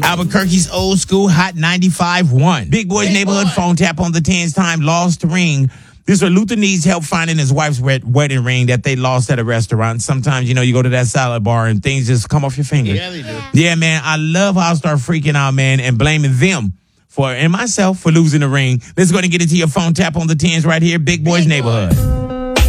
Albuquerque's old school hot 95.1. Big Boy's neighborhood phone tap on the 10's time lost ring. This is where Luther needs help finding his wife's wedding ring that they lost at a restaurant. Sometimes, you know, you go to that salad bar and things just come off your fingers. Yeah, they do. Yeah, man, I love how I start freaking out, man, and blaming them and myself for losing the ring. Let's go and get into your phone tap on the 10's right here. Big Boy's neighborhood.